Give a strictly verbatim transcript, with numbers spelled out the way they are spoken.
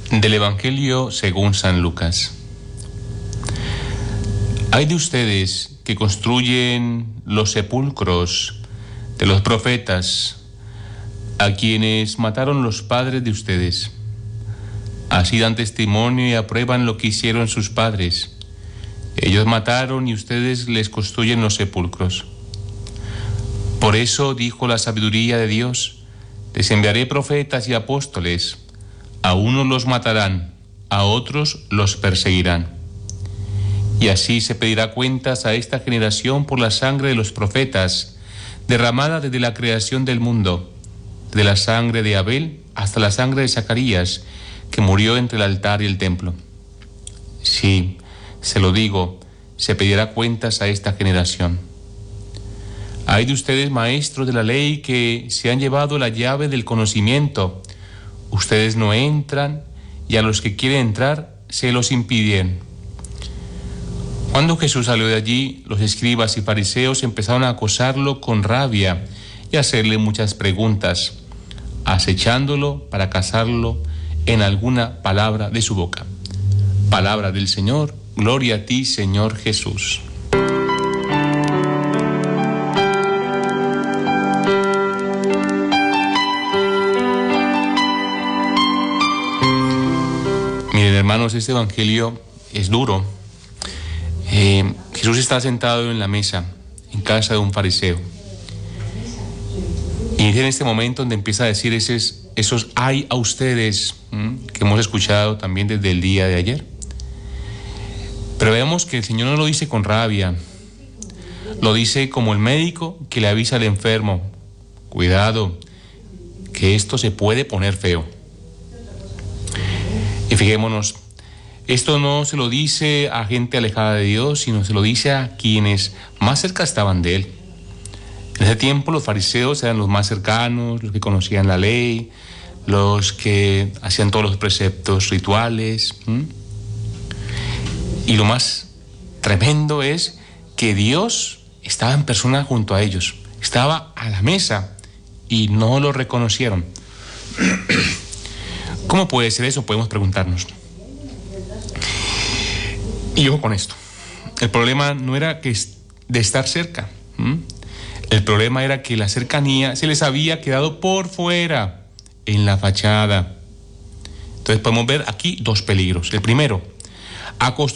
Del Evangelio según San Lucas. Hay de ustedes que construyen los sepulcros de los profetas, a quienes mataron los padres de ustedes. Así dan testimonio y aprueban lo que hicieron sus padres. Ellos mataron y ustedes les construyen los sepulcros. Por eso dijo la sabiduría de Dios: les enviaré profetas y apóstoles. A unos los matarán, a otros los perseguirán. Y así se pedirá cuentas a esta generación por la sangre de los profetas, derramada desde la creación del mundo, de la sangre de Abel hasta la sangre de Zacarías, que murió entre el altar y el templo. Sí, se lo digo, se pedirá cuentas a esta generación. Hay de ustedes, maestros de la ley, que se han llevado la llave del conocimiento. Ustedes no entran, y a los que quieren entrar se los impiden. Cuando Jesús salió de allí, los escribas y fariseos empezaron a acosarlo con rabia y a hacerle muchas preguntas, acechándolo para cazarlo en alguna palabra de su boca. Palabra del Señor, gloria a ti, Señor Jesús. Miren, hermanos, este evangelio es duro. Eh, Jesús está sentado en la mesa, en casa de un fariseo. Y es en este momento donde empieza a decir esos, esos ay a ustedes, ¿m? que hemos escuchado también desde el día de ayer. Pero veamos que el Señor no lo dice con rabia, lo dice como el médico que le avisa al enfermo: cuidado, que esto se puede poner feo. Y fijémonos, esto no se lo dice a gente alejada de Dios, sino se lo dice a quienes más cerca estaban de Él. En ese tiempo los fariseos eran los más cercanos, los que conocían la ley, los que hacían todos los preceptos rituales. ¿Mm? Y lo más tremendo es que Dios estaba en persona junto a ellos, estaba a la mesa y no lo reconocieron. ¿Cómo puede ser eso? Podemos preguntarnos. Y ojo con esto. El problema no era que de estar cerca. ¿m? El problema era que la cercanía se les había quedado por fuera, en la fachada. Entonces podemos ver aquí dos peligros. El primero, acostumbrarse